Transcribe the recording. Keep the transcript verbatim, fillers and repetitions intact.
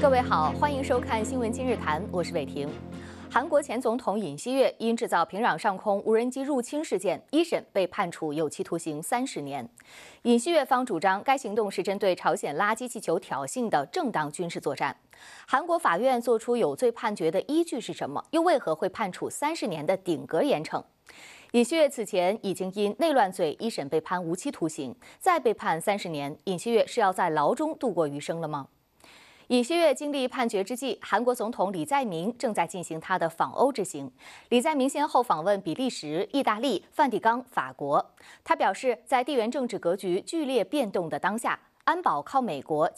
各位好，欢迎收看《新闻今日谈》，我是伟婷。韩国前总统尹锡悦因制造平壤上空无人机入侵事件，一审被判处有期徒刑三十年。尹锡悦方主张该行动是针对朝鲜垃圾气球挑衅的正当军事作战。韩国法院作出有罪判决的依据是什么？又为何会判处三十年的顶格严惩？尹锡悦此前已经因内乱罪一审被判无期徒刑，再被判三十年。尹锡悦是要在牢中度过余生了吗？尹锡悦经历判决之际，韩国总统李在明正在进行他的访欧之行。李在明先后访问比利时、意大利、梵蒂冈、法国。他表示，在地缘政治格局剧烈变动的当下，安保靠美国